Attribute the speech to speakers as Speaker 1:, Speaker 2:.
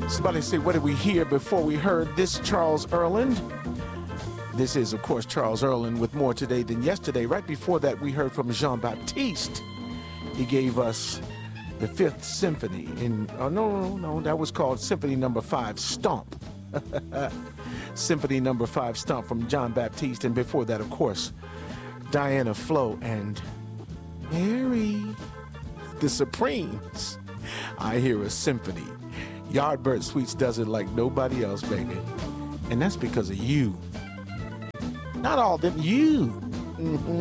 Speaker 1: Somebody say, what did we hear before we heard this? Charles Earland. This is, of course, Charles Earland with More Today Than Yesterday. Right before that, we heard from Jean-Baptiste. He gave us the Fifth Symphony. No, that was called Symphony Number 5, Stomp. Symphony Number 5, Stomp from Jean-Baptiste. And before that, of course, Diana Flo and Mary, the Supremes. I hear a symphony. Yardbird Sweets does it like nobody else, baby. And that's because of you. Not all of them, you.